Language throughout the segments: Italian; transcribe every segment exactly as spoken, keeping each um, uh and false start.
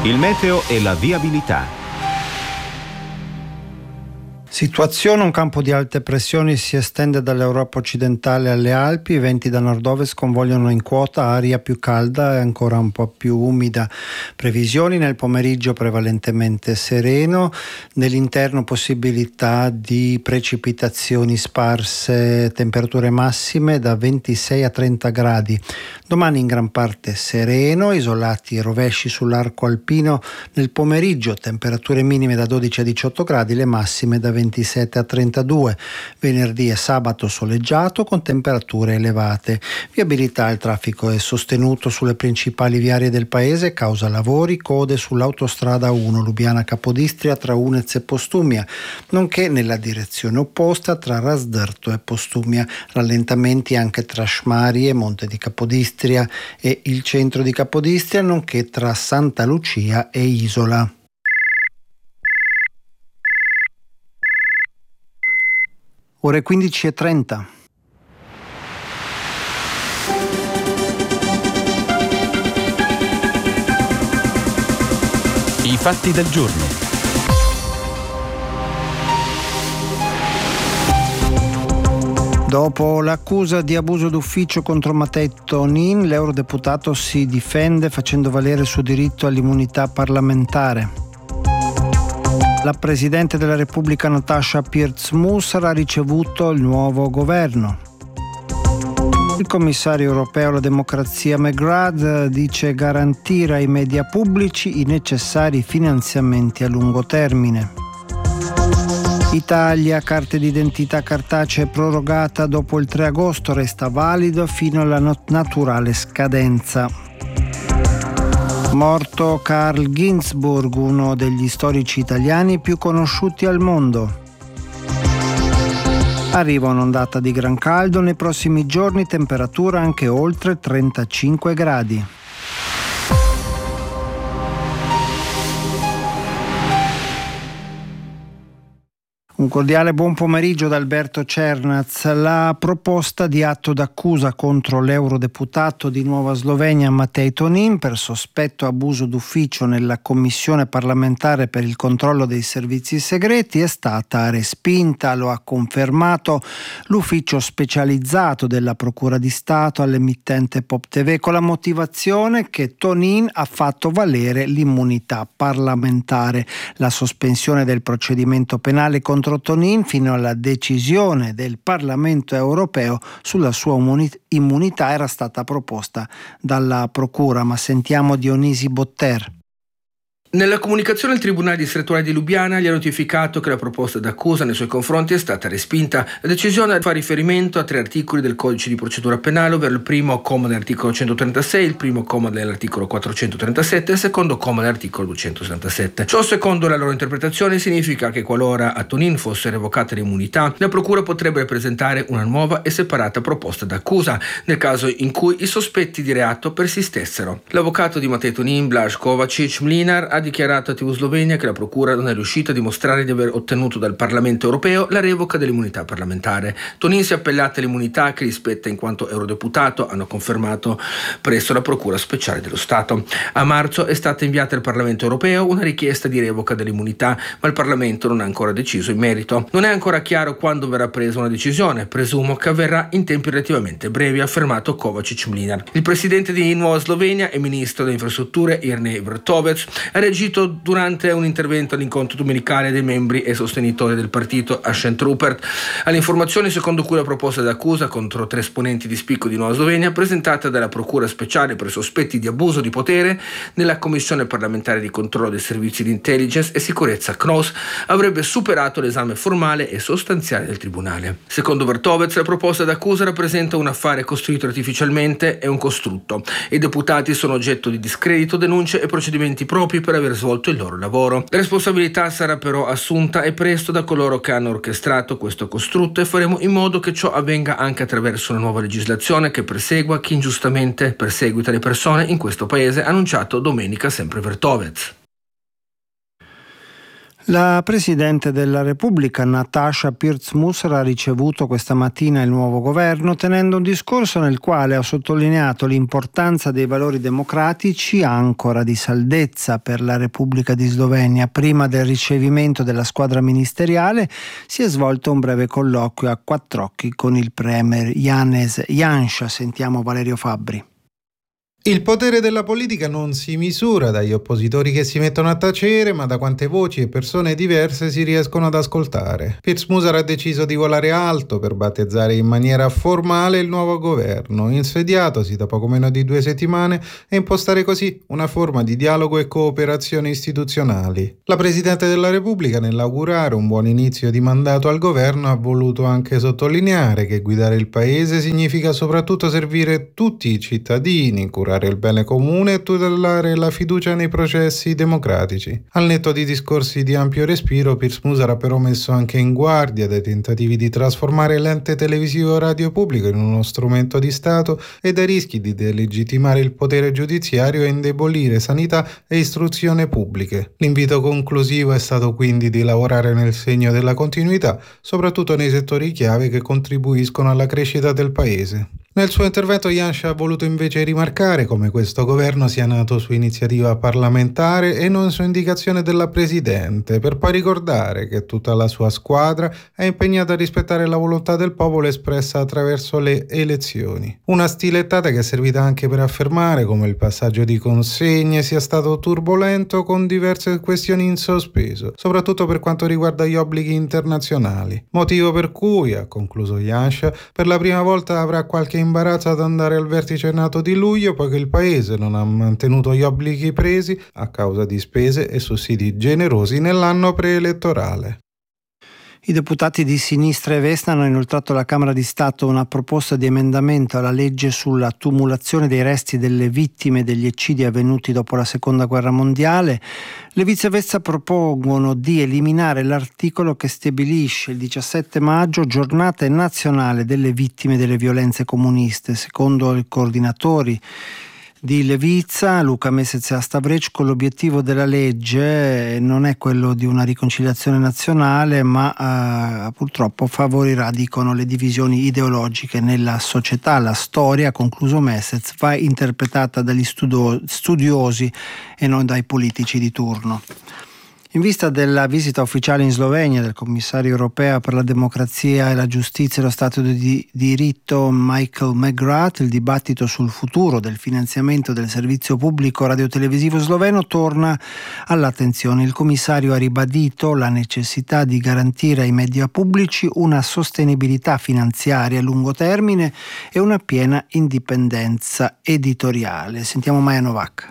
Il meteo e la viabilità. Situazione: un campo di alte pressioni si estende dall'Europa occidentale alle Alpi, i venti da nord-ovest convogliano in quota aria più calda e ancora un po' più umida. Previsioni: nel pomeriggio prevalentemente sereno, nell'interno possibilità di precipitazioni sparse, temperature massime da ventisei a trenta gradi. Domani in gran parte sereno, isolati rovesci sull'arco alpino nel pomeriggio, temperature minime da dodici a diciotto gradi, le massime da ventisette a trentadue. Venerdì e sabato soleggiato con temperature elevate. Viabilità: il traffico è sostenuto sulle principali viarie del paese causa lavori, code sull'autostrada uno Lubiana Capodistria tra Unez e Postumia, nonché nella direzione opposta tra Rasdorto e Postumia. Rallentamenti anche tra Scmari e Monte di Capodistria e il centro di Capodistria, nonché tra Santa Lucia e Isola. Ore quindici e trenta. I fatti del giorno. Dopo l'accusa di abuso d'ufficio contro Matej Tonin, l'eurodeputato si difende facendo valere il suo diritto all'immunità parlamentare. La Presidente della Repubblica Natasha Pirc-Musar ha ricevuto il nuovo governo. Il commissario europeo alla democrazia McGrath dice garantire ai media pubblici i necessari finanziamenti a lungo termine. Italia, carte d'identità cartacee prorogata dopo il tre agosto, resta valido fino alla naturale scadenza. Morto Carl Ginzburg, uno degli storici italiani più conosciuti al mondo. Arriva un'ondata di gran caldo nei prossimi giorni, temperatura anche oltre trentacinque gradi. Un cordiale buon pomeriggio da Alberto Cernaz. La proposta di atto d'accusa contro l'eurodeputato di Nuova Slovenia Matej Tonin per sospetto abuso d'ufficio nella Commissione parlamentare per il controllo dei servizi segreti è stata respinta. Lo ha confermato l'ufficio specializzato della Procura di Stato all'emittente Pop T V, con la motivazione che Tonin ha fatto valere l'immunità parlamentare. La sospensione del procedimento penale contro Tonin fino alla decisione del Parlamento europeo sulla sua immunità era stata proposta dalla Procura, ma sentiamo Dionisi Botter. Nella comunicazione il Tribunale distrettuale di Lubiana gli ha notificato che la proposta d'accusa nei suoi confronti è stata respinta. La decisione fa riferimento a tre articoli del Codice di procedura penale, ovvero il primo comma dell'articolo centotrentasei, il primo comma dell'articolo quattrocentotrentasette e il secondo comma dell'articolo duecentosessantasette. Ciò, secondo la loro interpretazione, significa che qualora a Tonin fosse revocata l'immunità, la Procura potrebbe presentare una nuova e separata proposta d'accusa nel caso in cui i sospetti di reato persistessero. L'avvocato di Matej Tonin, Blaž Kovačič Mlinar, ha dichiarato a T V Slovenia che la Procura non è riuscita a dimostrare di aver ottenuto dal Parlamento europeo la revoca dell'immunità parlamentare. Tonin si è appellata all'immunità che gli spetta in quanto eurodeputato, hanno confermato presso la Procura Speciale dello Stato. A marzo è stata inviata al Parlamento europeo una richiesta di revoca dell'immunità, ma il Parlamento non ha ancora deciso in merito. Non è ancora chiaro quando verrà presa una decisione, presumo che avverrà in tempi relativamente brevi, ha affermato Kovačič Mlinar. Il presidente di Nuova Slovenia e ministro delle infrastrutture Jernej Vrtovec ha reagito durante un intervento all'incontro domenicale dei membri e sostenitori del partito a Šentrupert alle informazioni secondo cui la proposta d'accusa contro tre esponenti di spicco di Nuova Slovenia, presentata dalla Procura Speciale per sospetti di abuso di potere nella Commissione parlamentare di controllo dei servizi di intelligence e sicurezza C N O S, avrebbe superato l'esame formale e sostanziale del Tribunale. Secondo Vrtovec, la proposta d'accusa rappresenta un affare costruito artificialmente e un costrutto. I deputati sono oggetto di discredito, denunce e procedimenti propri per aver svolto il loro lavoro. La responsabilità sarà però assunta e presto da coloro che hanno orchestrato questo costrutto e faremo in modo che ciò avvenga anche attraverso una nuova legislazione che persegua chi ingiustamente perseguita le persone in questo paese, ha annunciato domenica sempre Vrtovec. La Presidente della Repubblica, Natasha Pirc-Musser, ha ricevuto questa mattina il nuovo governo tenendo un discorso nel quale ha sottolineato l'importanza dei valori democratici, ancora di saldezza per la Repubblica di Slovenia. Prima del ricevimento della squadra ministeriale si è svolto un breve colloquio a quattro occhi con il premier Janez Janša. Sentiamo Valerio Fabbri. Il potere della politica non si misura dagli oppositori che si mettono a tacere, ma da quante voci e persone diverse si riescono ad ascoltare. Pirc-Musser ha deciso di volare alto per battezzare in maniera formale il nuovo governo, insediatosi da poco meno di due settimane, e impostare così una forma di dialogo e cooperazione istituzionali. La Presidente della Repubblica, nell'augurare un buon inizio di mandato al governo, ha voluto anche sottolineare che guidare il paese significa soprattutto servire tutti i cittadini, curare il bene comune e tutelare la fiducia nei processi democratici. Al netto di discorsi di ampio respiro, Pirc-Musser ha però messo anche in guardia dai tentativi di trasformare l'ente televisivo radio pubblico in uno strumento di Stato e dai rischi di delegittimare il potere giudiziario e indebolire sanità e istruzione pubbliche. L'invito conclusivo è stato quindi di lavorare nel segno della continuità, soprattutto nei settori chiave che contribuiscono alla crescita del paese. Nel suo intervento Janša ha voluto invece rimarcare come questo governo sia nato su iniziativa parlamentare e non su indicazione della Presidente, per poi ricordare che tutta la sua squadra è impegnata a rispettare la volontà del popolo espressa attraverso le elezioni. Una stilettata che è servita anche per affermare come il passaggio di consegne sia stato turbolento con diverse questioni in sospeso, soprattutto per quanto riguarda gli obblighi internazionali. Motivo per cui, ha concluso Janša, per la prima volta avrà qualche imbarazzo ad andare al vertice NATO di luglio, poiché il paese non ha mantenuto gli obblighi presi a causa di spese e sussidi generosi nell'anno preelettorale. I deputati di Sinistra e Vesna hanno inoltrato alla Camera di Stato una proposta di emendamento alla legge sulla tumulazione dei resti delle vittime degli eccidi avvenuti dopo la Seconda Guerra Mondiale. Leviz e Vesna propongono di eliminare l'articolo che stabilisce il diciassette maggio giornata nazionale delle vittime delle violenze comuniste. Secondo i coordinatori di Leviza, Luca Mesec e Asta Vrečko, l'obiettivo della legge non è quello di una riconciliazione nazionale, ma eh, purtroppo favorirà, dicono, le divisioni ideologiche nella società. La storia, ha concluso Mesec, va interpretata dagli studio- studiosi e non dai politici di turno. In vista della visita ufficiale in Slovenia del commissario europeo per la democrazia e la giustizia e lo Stato di diritto Michael McGrath, il dibattito sul futuro del finanziamento del servizio pubblico radiotelevisivo sloveno torna all'attenzione. Il commissario ha ribadito la necessità di garantire ai media pubblici una sostenibilità finanziaria a lungo termine e una piena indipendenza editoriale. Sentiamo Maja Novak.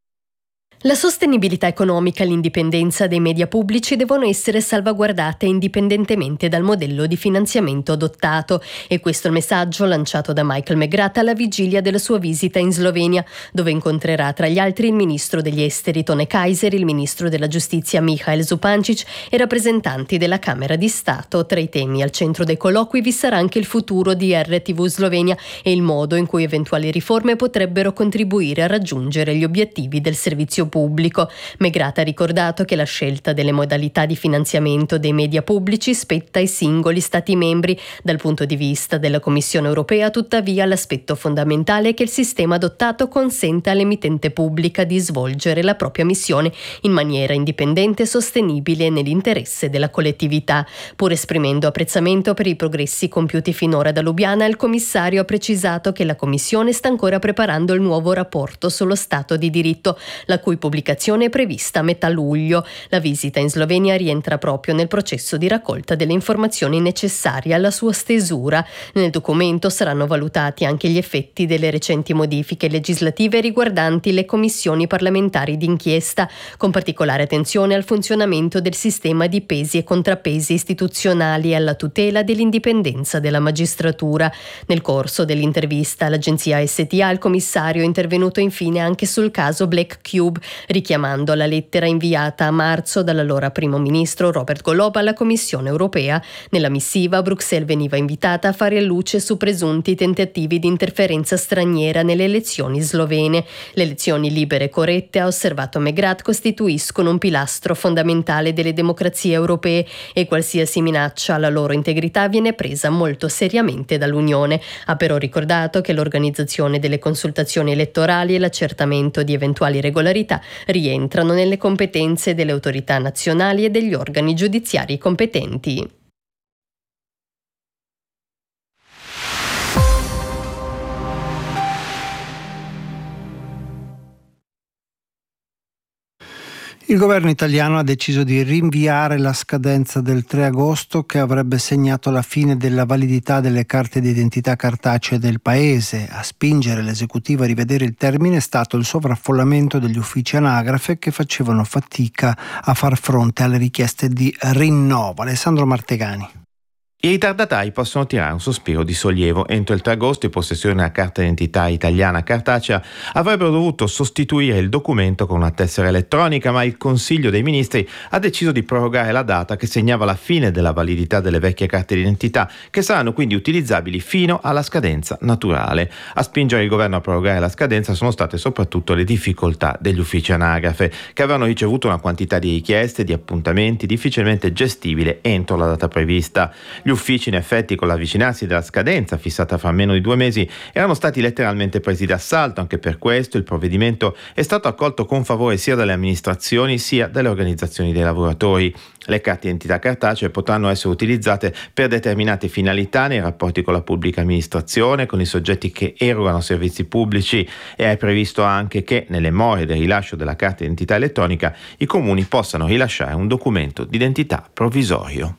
La sostenibilità economica e l'indipendenza dei media pubblici devono essere salvaguardate indipendentemente dal modello di finanziamento adottato, e questo è il messaggio lanciato da Michael McGrath alla vigilia della sua visita in Slovenia, dove incontrerà tra gli altri il ministro degli esteri Tone Kajzer, il ministro della giustizia Mihael Zupančič e rappresentanti della Camera di Stato. Tra i temi al centro dei colloqui vi sarà anche il futuro di R T V Slovenia e il modo in cui eventuali riforme potrebbero contribuire a raggiungere gli obiettivi del servizio pubblico. McGrath ha ricordato che la scelta delle modalità di finanziamento dei media pubblici spetta ai singoli Stati membri. Dal punto di vista della Commissione europea, tuttavia, l'aspetto fondamentale è che il sistema adottato consente all'emittente pubblica di svolgere la propria missione in maniera indipendente e sostenibile nell'interesse della collettività. Pur esprimendo apprezzamento per i progressi compiuti finora da Lubiana, il commissario ha precisato che la Commissione sta ancora preparando il nuovo rapporto sullo Stato di diritto, la cui pubblicazione è prevista a metà luglio. La visita in Slovenia rientra proprio nel processo di raccolta delle informazioni necessarie alla sua stesura. Nel documento saranno valutati anche gli effetti delle recenti modifiche legislative riguardanti le commissioni parlamentari d'inchiesta, con particolare attenzione al funzionamento del sistema di pesi e contrappesi istituzionali e alla tutela dell'indipendenza della magistratura. Nel corso dell'intervista all'agenzia S T A, il commissario è intervenuto infine anche sul caso Black Cube, richiamando la lettera inviata a marzo dall'allora primo ministro Robert Golob alla Commissione europea. Nella missiva Bruxelles veniva invitata a fare luce su presunti tentativi di interferenza straniera nelle elezioni slovene. Le elezioni libere e corrette, ha osservato Megrat, costituiscono un pilastro fondamentale delle democrazie europee e qualsiasi minaccia alla loro integrità viene presa molto seriamente dall'Unione. Ha però ricordato che l'organizzazione delle consultazioni elettorali e l'accertamento di eventuali irregolarità rientrano nelle competenze delle autorità nazionali e degli organi giudiziari competenti. Il governo italiano ha deciso di rinviare la scadenza del tre agosto, che avrebbe segnato la fine della validità delle carte d'identità cartacee del paese. A spingere l'esecutivo a rivedere il termine è stato il sovraffollamento degli uffici anagrafe, che facevano fatica a far fronte alle richieste di rinnovo. Alessandro Martegani. I ritardatari possono tirare un sospiro di sollievo. Entro il tre agosto i possessori della carta d'identità italiana cartacea avrebbero dovuto sostituire il documento con una tessera elettronica, ma il Consiglio dei Ministri ha deciso di prorogare la data che segnava la fine della validità delle vecchie carte d'identità, che saranno quindi utilizzabili fino alla scadenza naturale. A spingere il governo a prorogare la scadenza sono state soprattutto le difficoltà degli uffici anagrafe, che avevano ricevuto una quantità di richieste, di appuntamenti difficilmente gestibile entro la data prevista. Gli uffici, in effetti, con l'avvicinarsi della scadenza fissata fra meno di due mesi, erano stati letteralmente presi d'assalto. Anche per questo il provvedimento è stato accolto con favore sia dalle amministrazioni sia dalle organizzazioni dei lavoratori. Le carte d'identità cartacee potranno essere utilizzate per determinate finalità nei rapporti con la pubblica amministrazione, con i soggetti che erogano servizi pubblici, e è previsto anche che, nelle more del rilascio della carta d'identità elettronica, i comuni possano rilasciare un documento d'identità provvisorio.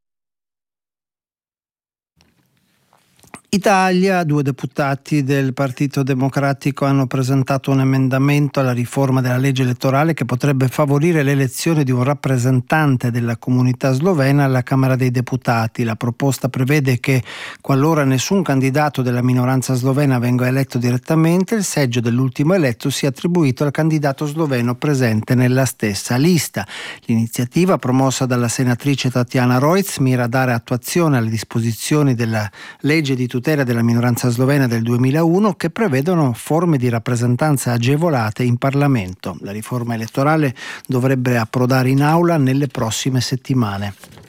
Italia, due deputati del Partito Democratico hanno presentato un emendamento alla riforma della legge elettorale che potrebbe favorire l'elezione di un rappresentante della comunità slovena alla Camera dei Deputati. La proposta prevede che, qualora nessun candidato della minoranza slovena venga eletto direttamente, il seggio dell'ultimo eletto sia attribuito al candidato sloveno presente nella stessa lista. L'iniziativa, promossa dalla senatrice Tatjana Rojc, mira a dare attuazione alle disposizioni della legge di tutela della minoranza slovena del duemilauno, che prevedono forme di rappresentanza agevolate in Parlamento. La riforma elettorale dovrebbe approdare in aula nelle prossime settimane.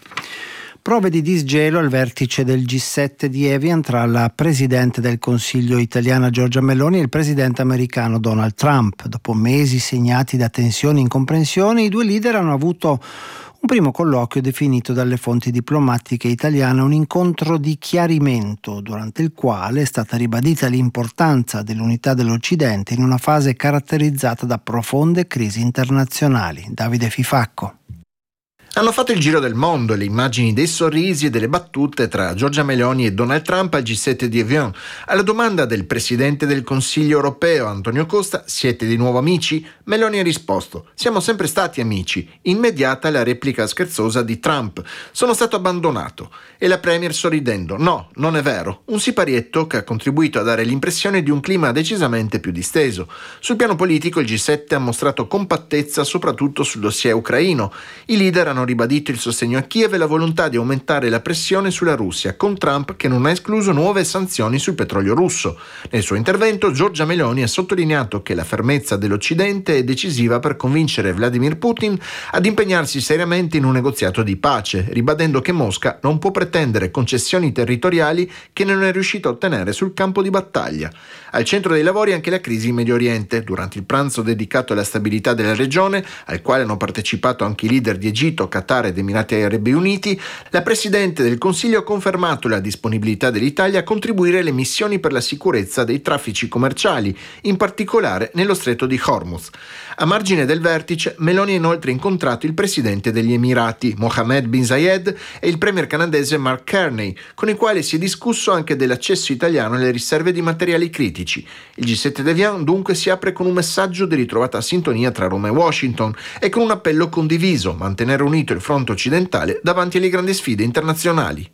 Prove di disgelo al vertice del G sette di Evian tra la Presidente del Consiglio italiana Giorgia Meloni e il Presidente americano Donald Trump. Dopo mesi segnati da tensioni e incomprensioni, i due leader hanno avuto un primo colloquio definito dalle fonti diplomatiche italiane un incontro di chiarimento, durante il quale è stata ribadita l'importanza dell'unità dell'Occidente in una fase caratterizzata da profonde crisi internazionali. Davide Fifacco. Hanno fatto il giro del mondo le immagini dei sorrisi e delle battute tra Giorgia Meloni e Donald Trump al G sette di Evian. Alla domanda del Presidente del Consiglio europeo Antonio Costa: siete di nuovo amici? Meloni ha risposto: siamo sempre stati amici. Immediata la replica scherzosa di Trump: sono stato abbandonato. E la Premier sorridendo: no, non è vero. Un siparietto che ha contribuito a dare l'impressione di un clima decisamente più disteso. Sul piano politico il G sette ha mostrato compattezza soprattutto sul dossier ucraino. I leader hanno ribadito il sostegno a Kiev e la volontà di aumentare la pressione sulla Russia, con Trump che non ha escluso nuove sanzioni sul petrolio russo. Nel suo intervento Giorgia Meloni ha sottolineato che la fermezza dell'Occidente è decisiva per convincere Vladimir Putin ad impegnarsi seriamente in un negoziato di pace, ribadendo che Mosca non può pretendere concessioni territoriali che non è riuscita a ottenere sul campo di battaglia. Al centro dei lavori anche la crisi in Medio Oriente. Durante il pranzo dedicato alla stabilità della regione, al quale hanno partecipato anche i leader di Egitto, Qatar ed Emirati Arabi Uniti, la Presidente del Consiglio ha confermato la disponibilità dell'Italia a contribuire alle missioni per la sicurezza dei traffici commerciali, in particolare nello stretto di Hormuz. A margine del vertice, Meloni ha inoltre incontrato il Presidente degli Emirati, Mohammed bin Zayed, e il Premier canadese Mark Carney, con i quali si è discusso anche dell'accesso italiano alle riserve di materiali critici. Il G sette di Evian dunque si apre con un messaggio di ritrovata sintonia tra Roma e Washington e con un appello condiviso: mantenere unito il fronte occidentale davanti alle grandi sfide internazionali.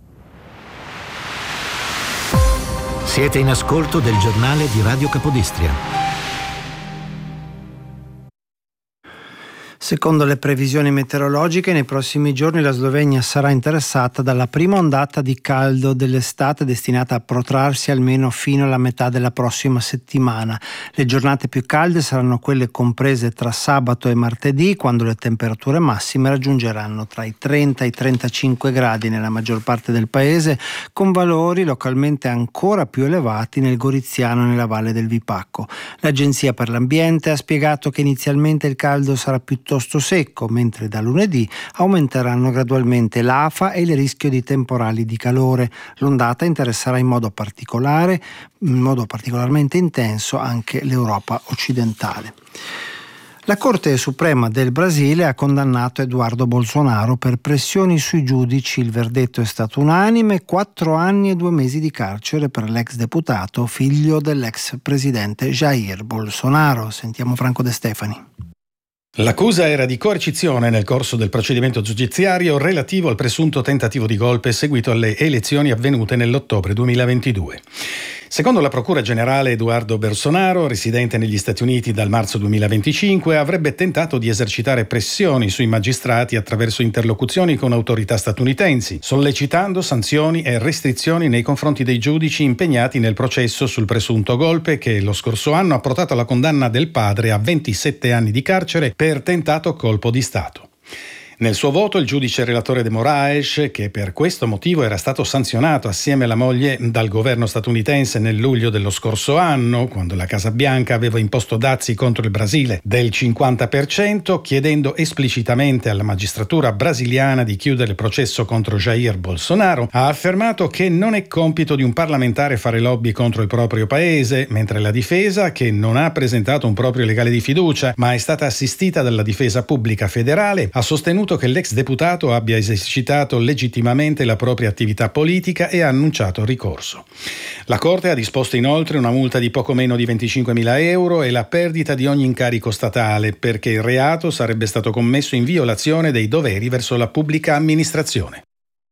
Siete in ascolto del giornale di Radio Capodistria. Secondo le previsioni meteorologiche, nei prossimi giorni la Slovenia sarà interessata dalla prima ondata di caldo dell'estate destinata a protrarsi almeno fino alla metà della prossima settimana. Le giornate più calde saranno quelle comprese tra sabato e martedì, quando le temperature massime raggiungeranno tra i trenta e i trentacinque gradi nella maggior parte del paese, con valori localmente ancora più elevati nel Goriziano e nella Valle del Vipacco. L'Agenzia per l'Ambiente ha spiegato che inizialmente il caldo sarà piuttosto secco, mentre da lunedì aumenteranno gradualmente l'afa e il rischio di temporali di calore. L'ondata interesserà in modo particolare, in modo particolarmente intenso anche l'Europa occidentale. La Corte Suprema del Brasile ha condannato Eduardo Bolsonaro per pressioni sui giudici. Il verdetto è stato unanime: quattro anni e due mesi di carcere per l'ex deputato, figlio dell'ex presidente Jair Bolsonaro. Sentiamo Franco De Stefani. L'accusa era di coercizione nel corso del procedimento giudiziario relativo al presunto tentativo di golpe seguito alle elezioni avvenute nell'ottobre duemilaventidue. Secondo la Procura Generale, Eduardo Bolsonaro, residente negli Stati Uniti dal marzo duemilaventicinque, avrebbe tentato di esercitare pressioni sui magistrati attraverso interlocuzioni con autorità statunitensi, sollecitando sanzioni e restrizioni nei confronti dei giudici impegnati nel processo sul presunto golpe che lo scorso anno ha portato alla condanna del padre a ventisette anni di carcere per tentato colpo di Stato. Nel suo voto il giudice relatore De Moraes, che per questo motivo era stato sanzionato assieme alla moglie dal governo statunitense nel luglio dello scorso anno, quando la Casa Bianca aveva imposto dazi contro il Brasile del cinquanta per cento, chiedendo esplicitamente alla magistratura brasiliana di chiudere il processo contro Jair Bolsonaro, ha affermato che non è compito di un parlamentare fare lobby contro il proprio paese, mentre la difesa, che non ha presentato un proprio legale di fiducia, ma è stata assistita dalla difesa pubblica federale, ha sostenuto che l'ex deputato abbia esercitato legittimamente la propria attività politica e ha annunciato ricorso. La Corte ha disposto inoltre una multa di poco meno di venticinquemila euro e la perdita di ogni incarico statale, perché il reato sarebbe stato commesso in violazione dei doveri verso la pubblica amministrazione.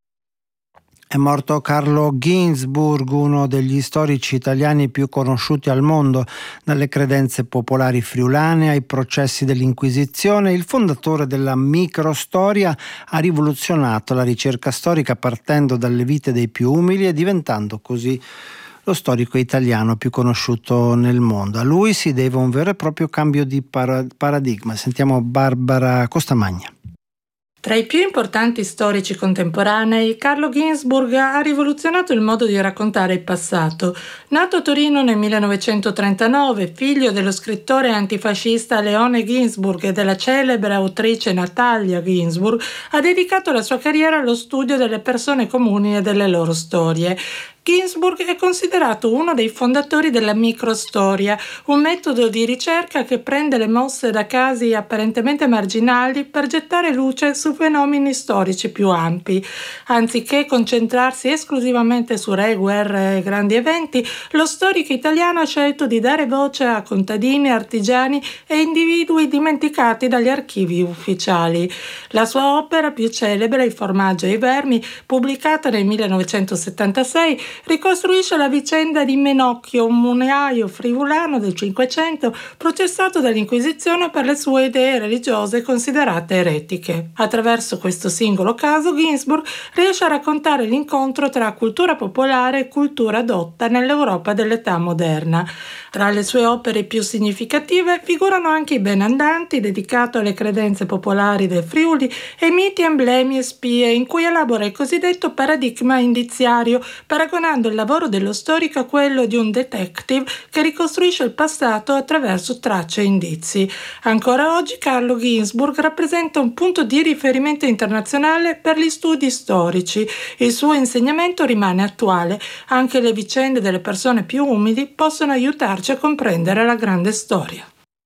È morto Carlo Ginzburg, uno degli storici italiani più conosciuti al mondo, dalle credenze popolari friulane ai processi dell'Inquisizione. Il fondatore della microstoria ha rivoluzionato la ricerca storica partendo dalle vite dei più umili e diventando così lo storico italiano più conosciuto nel mondo. A lui si deve un vero e proprio cambio di paradigma. Sentiamo Barbara Costamagna. Tra i più importanti storici contemporanei, Carlo Ginzburg ha rivoluzionato il modo di raccontare il passato. Nato a Torino nel millenovecentotrentanove, figlio dello scrittore antifascista Leone Ginzburg e della celebre autrice Natalia Ginzburg, ha dedicato la sua carriera allo studio delle persone comuni e delle loro storie. Ginzburg è considerato uno dei fondatori della microstoria, un metodo di ricerca che prende le mosse da casi apparentemente marginali per gettare luce su fenomeni storici più ampi. Anziché concentrarsi esclusivamente su re, guerre e grandi eventi, lo storico italiano ha scelto di dare voce a contadini, artigiani e individui dimenticati dagli archivi ufficiali. La sua opera più celebre, Il formaggio e i vermi, pubblicata nel millenovecentosettantasei, ricostruisce la vicenda di Menocchio, un munaio friulano del Cinquecento processato dall'Inquisizione per le sue idee religiose considerate eretiche. Attraverso questo singolo caso, Ginzburg riesce a raccontare l'incontro tra cultura popolare e cultura dotta nell'Europa dell'età moderna. Tra le sue opere più significative figurano anche I Benandanti, dedicato alle credenze popolari del Friuli, e Miti, emblemi e spie, in cui elabora il cosiddetto paradigma indiziario, paragonando il lavoro dello storico a quello di un detective che ricostruisce il passato attraverso tracce e indizi. Ancora oggi Carlo Ginzburg rappresenta un punto di riferimento internazionale per gli studi storici. Il suo insegnamento rimane attuale. Anche le vicende delle persone più umili possono aiutarci a comprendere la grande storia.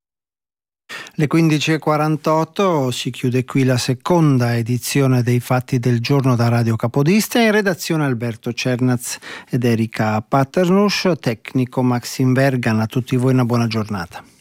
Le quindici e quarantotto si chiude qui la seconda edizione dei Fatti del Giorno da Radio Capodistria. In redazione Alberto Cernaz ed Erika Paternush, tecnico Maxim Vergan. A tutti voi una buona giornata.